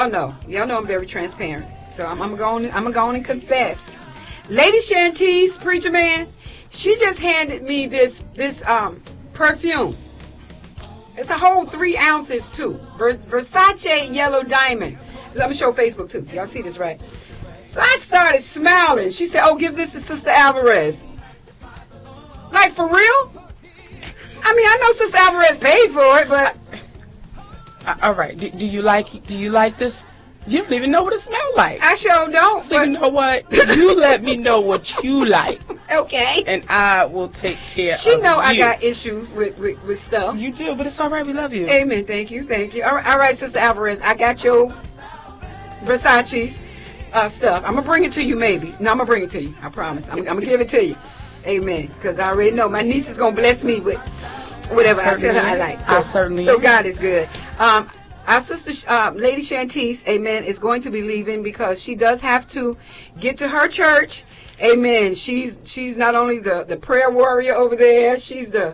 Y'all know I'm very transparent. So I'm going to confess. Lady Shantice, preacher man, she just handed me this perfume. It's a whole 3 ounces too. Versace Yellow Diamond. Let me show Facebook too. Y'all see this, right? So I started smiling. She said, "Oh, give this to Sister Alvarez." Like, for real? I mean, I know Sister Alvarez paid for it, but all right. Do you like this? You don't even know what it smells like. I sure don't. So you know what? You let me know what you like. Okay. And I will take care of She know you. I got issues with stuff. You do, but it's all right. We love you. Amen. Thank you. All right, Sister Alvarez. I got your Versace stuff. I'm going to bring it to you maybe. No, I'm going to bring it to you. I promise. I'm going to give it to you. Amen. Because I already know my niece is going to bless me with whatever I tell her I like. So, I certainly So God is good. Our sister, Lady Shantice, amen, is going to be leaving because she does have to get to her church. Amen. She's not only the prayer warrior over there, she's the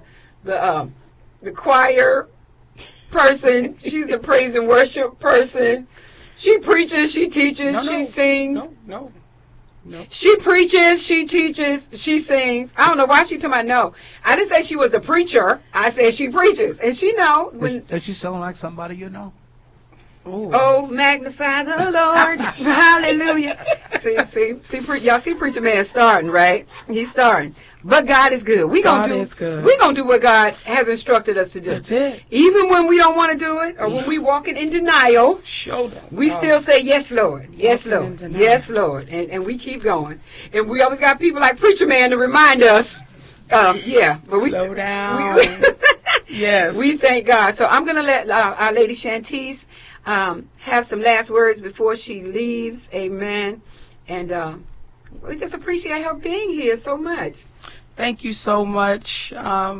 choir person. She's the praise and worship person. She preaches, she teaches, she sings. No. She preaches, she teaches, she sings. I don't know why she told me no. I didn't say she was the preacher. I said she preaches. And she know. Does she sound like somebody you know? Ooh. Oh, magnify the Lord. Hallelujah. Y'all see Preacher Man starting, right? He's starting. But God is good. We're going to do what God has instructed us to do. That's it. Even when we don't want to do it or when we're walking in denial, we still say, yes, Lord. Yes, Lord. Yes, Lord. And we keep going. And we always got people like Preacher Man to remind us. But slow down. Yes. We thank God. So I'm going to let our Lady Shantice have some last words before she leaves. Amen. And we just appreciate her being here so much. Thank you so much.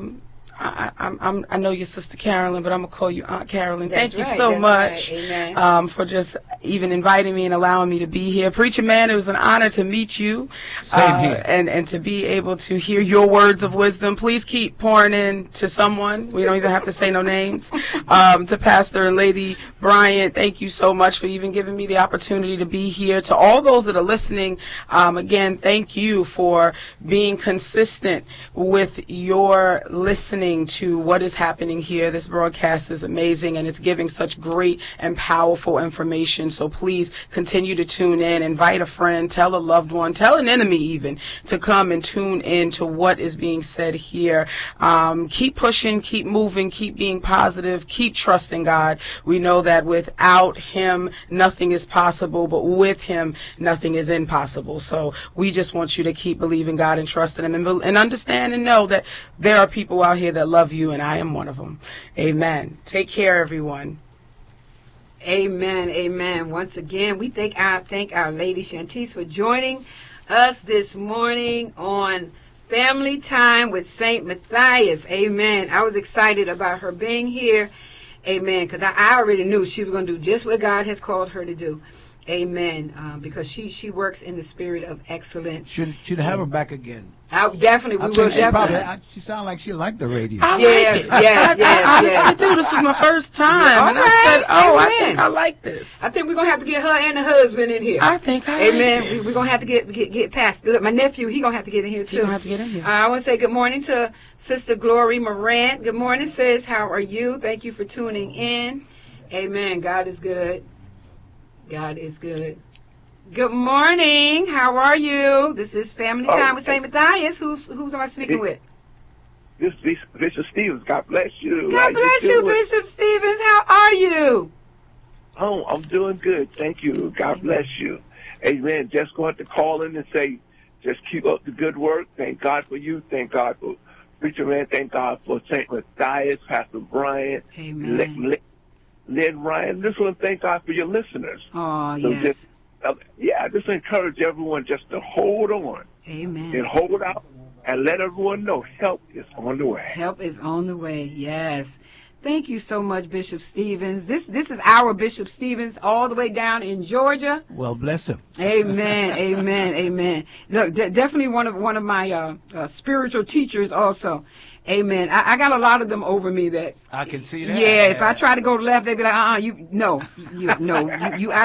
I know your sister Carolyn, but I'm gonna call you Aunt Carolyn. Thank you so much for just even inviting me and allowing me to be here. Preacher Man, it was an honor to meet you. Same here. And to be able to hear your words of wisdom. Please keep pouring in to someone. We don't even have to say no names. To Pastor and Lady Bryant, thank you so much for even giving me the opportunity to be here. To all those that are listening, again, thank you for being consistent with your listening to what is happening here. This broadcast is amazing and it's giving such great and powerful information. So please continue to tune in, invite a friend, tell a loved one, tell an enemy even to come and tune in to what is being said here. Keep pushing, keep moving, keep being positive, keep trusting God. We know that without Him, nothing is possible, but with Him, nothing is impossible. So we just want you to keep believing God and trusting Him and understand and know that there are people out here that love you, and I am one of them. Amen. Take care, everyone. Amen. Amen. Once again, we thank our Lady Shantice for joining us this morning on Family Time with St. Matthias. Amen. I was excited about her being here. Amen. Because I already knew she was going to do just what God has called her to do. Amen. Because she works in the spirit of excellence. Should have her back again. We will definitely. She sounds like she liked the radio. I like it. Yes. I honestly do. This is my first time. And I said, I think I like this. I think we're going to have to get her and the husband in here. I think I Amen. like this. We're going to have to get past. Look, my nephew, he's going to have to get in here too. He's going to have to get in here. I want to say good morning to Sister Glory Morant. Good morning, sis. How are you? Thank you for tuning in. Amen. God is good. God is good. Good morning. How are you? This is Family Time with St. Matthias. Who's am I speaking with? This is Bishop Stevens. God bless you. God bless you, Bishop Stevens. How are you? Oh, I'm doing good. Thank you. God bless you. Amen. Just going to call in and say, just keep up the good work. Thank God for you. Thank God for Preacher Man. Thank God for St. Matthias, Pastor Brian. Amen. Lynn Ryan. Just want to thank God for your listeners. Oh, so yes. Just encourage everyone just to hold on. Amen. And hold out and let everyone know help is on the way. Help is on the way, yes. Thank you so much, Bishop Stevens. This is our Bishop Stevens all the way down in Georgia. Well, bless him. Amen, amen. Look, definitely one of my spiritual teachers also. Amen. I got a lot of them over me that I can see that. Yeah, if I try to go left, they be like, you out